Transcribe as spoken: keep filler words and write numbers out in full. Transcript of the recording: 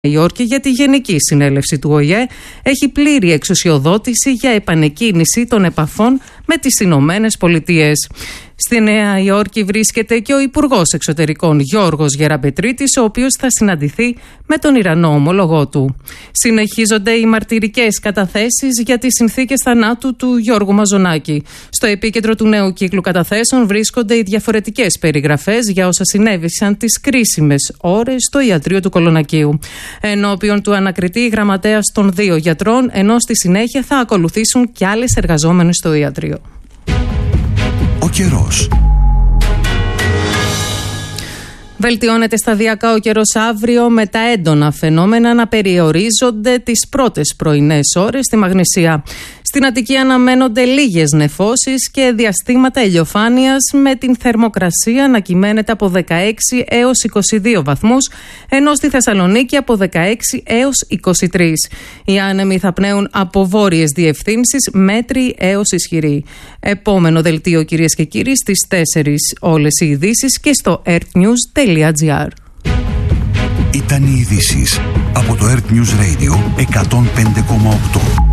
Υόρκη για τη Γενική Συνέλευση του Ο Η Ε έχει πλήρη εξουσιοδότηση για επανεκκίνηση των επαφών με τις Ηνωμένες Πολιτείες. Στη Νέα Υόρκη βρίσκεται και ο Υπουργός Εξωτερικών Γιώργος Γεραμπετρίτης, ο οποίος θα συναντηθεί με τον Ιρανό ομολογό του. Συνεχίζονται οι μαρτυρικές καταθέσεις για τις συνθήκες θανάτου του Γιώργου Μαζονάκη. Στο επίκεντρο του νέου κύκλου καταθέσεων βρίσκονται οι διαφορετικές περιγραφές για όσα συνέβησαν τις κρίσιμες ώρες στο ιατρείο του Κολονακείου. Ενώπιον του ανακριτή γραμματέας των δύο γιατρών, ενώ στη συνέχεια θα ακολουθήσουν και άλλες εργαζόμενες στο ιατρείο. Ο καιρός. Βελτιώνεται σταδιακά ο καιρός αύριο, με τα έντονα φαινόμενα να περιορίζονται τις πρώτες πρωινές ώρες στη Μαγνησία. Στην Αττική αναμένονται λίγες νεφώσεις και διαστήματα ηλιοφάνειας, με την θερμοκρασία να κυμαίνεται από δεκαέξι έως είκοσι δύο βαθμούς, ενώ στη Θεσσαλονίκη από δεκαέξι έως είκοσι τρία. Οι άνεμοι θα πνέουν από βόρειες διευθύνσεις, μέτρη έως ισχυρή. Επόμενο δελτίο, κυρίες και κύριοι, στις τέσσερις όλες οι ειδήσεις και στο earthnews τελεία gr. Ήταν οι ειδήσεις από το Earth News Radio εκατόν πέντε κόμμα οκτώ.